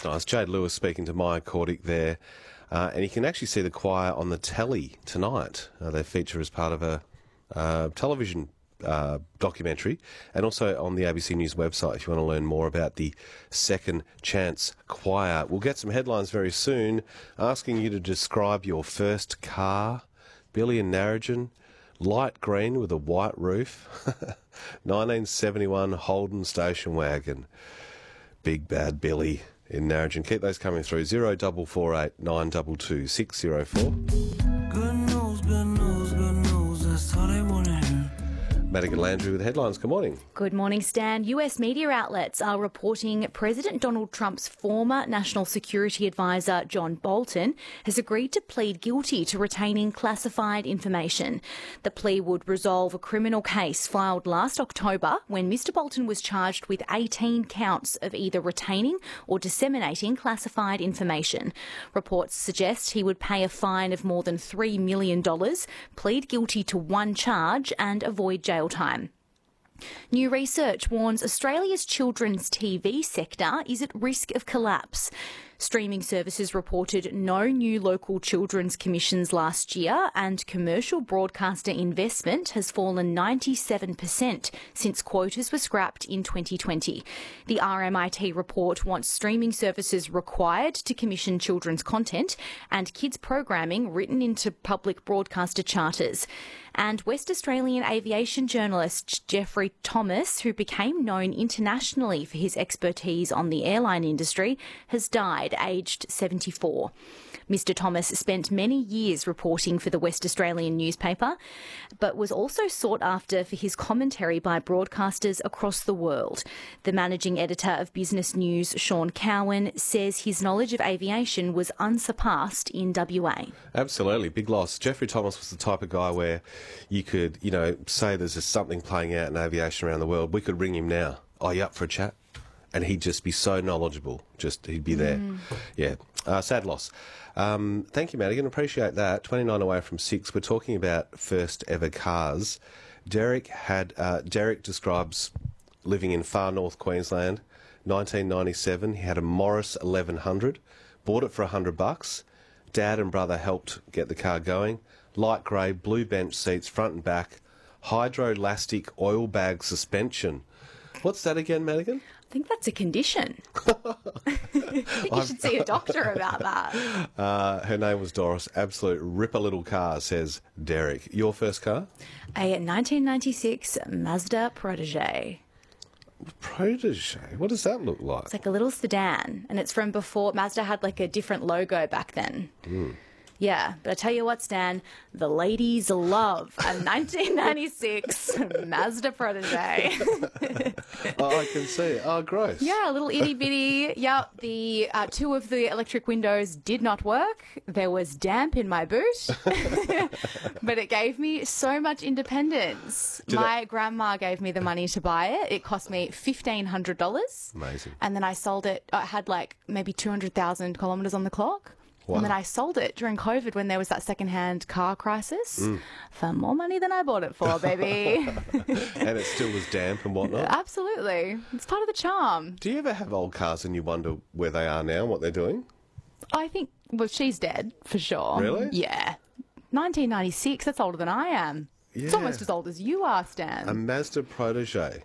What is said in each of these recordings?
nice. Jade Lewis speaking to Maya Cordick there. And you can actually see the choir on the telly tonight. They feature as part of a television documentary, and also on the ABC News website if you want to learn more about the Second Chance Choir. We'll get some headlines very soon asking you to describe your first car. Billy in Narrogin, light green with a white roof, 1971 Holden station wagon. Big bad Billy in Narrogin. Keep those coming through. 0448 922 604. Good news, that's all they want to hear. Madigan Landry with headlines. Good morning. Good morning, Stan. US media outlets are reporting President Donald Trump's former National Security Advisor, John Bolton, has agreed to plead guilty to retaining classified information. The plea would resolve a criminal case filed last October when Mr Bolton was charged with 18 counts of either retaining or disseminating classified information. Reports suggest he would pay a fine of more than $3 million, plead guilty to one charge and avoid jail time. New research warns Australia's children's TV sector is at risk of collapse. Streaming services reported no new local children's commissions last year, and commercial broadcaster investment has fallen 97% since quotas were scrapped in 2020. The RMIT report wants streaming services required to commission children's content and kids programming written into public broadcaster charters. And West Australian aviation journalist Geoffrey Thomas, who became known internationally for his expertise on the airline industry, has died aged 74. Mr Thomas spent many years reporting for the West Australian newspaper, but was also sought after for his commentary by broadcasters across the world. The managing editor of Business News, Sean Cowan, says his knowledge of aviation was unsurpassed in WA. Absolutely, big loss. Geoffrey Thomas was the type of guy where you could, say there's just something playing out in aviation around the world. We could ring him now. Are you up for a chat? And he'd just be so knowledgeable. He'd be there. Yeah, sad loss. Thank you, Madigan. Appreciate that. 29 away from 6. We're talking about first ever cars. Derek describes living in far north Queensland, 1997. He had a Morris 1100, bought it for $100. Dad and brother helped get the car going. Light grey, blue bench seats, front and back, hydrolastic oil bag suspension. What's that again, Madigan? I think that's a condition. I think you should see a doctor about that. Her name was Doris. Absolute ripper little car, says Derek. Your first car? A 1996 Mazda Protege. Protege? What does that look like? It's like a little sedan, and it's from before. Mazda had like a different logo back then. Yeah, but I tell you what, Stan, the ladies love a 1996 Mazda Protege. Oh, I can see. Oh, gross. Yeah, a little itty bitty. Yeah, the two of the electric windows did not work. There was damp in my boot, but it gave me so much independence. My grandma gave me the money to buy it. It cost me $1,500. Amazing. And then I sold it. I had like maybe 200,000 kilometres on the clock. Wow. And then I sold it during COVID when there was that second-hand car crisis for more money than I bought it for, baby. And it still was damp and whatnot? Absolutely. It's part of the charm. Do you ever have old cars and you wonder where they are now and what they're doing? I think, well, she's dead for sure. Really? Yeah. 1996, that's older than I am. Yeah. It's almost as old as you are, Stan. A Mazda Protege.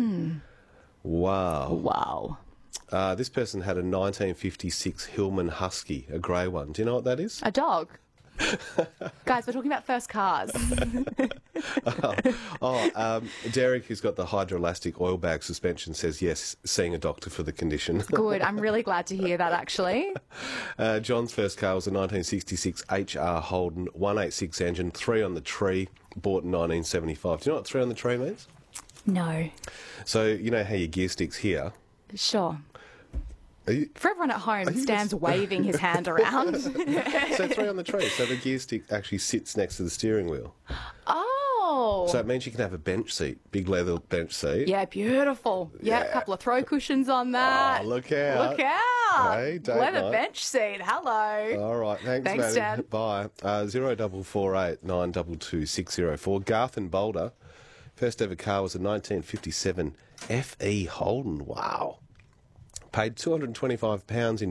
Wow. Wow. This person had a 1956 Hillman Husky, a grey one. Do you know what that is? A dog. Guys, we're talking about first cars. Derek, who's got the hydrolastic oil bag suspension, says yes, seeing a doctor for the condition. Good. I'm really glad to hear that, actually. John's first car was a 1966 HR Holden 186 engine, 3 on the tree, bought in 1975. Do you know what 3 on the tree means? No. So, you know how your gear sticks here? Sure. You, For everyone at home, Stan's waving his hand around. so 3 on the tree. So the gear stick actually sits next to the steering wheel. Oh. So it means you can have a bench seat, big leather bench seat. Yeah, beautiful. Yeah, a couple of throw cushions on that. Oh, look out. Look out. Hey, date Leather night. bench seat. Hello. All right, thanks Thanks, Maddie. Stan. Bye. 0448 922 604. Garth and Boulder. First ever car was a 1957 FE Holden. Wow. Paid £225 in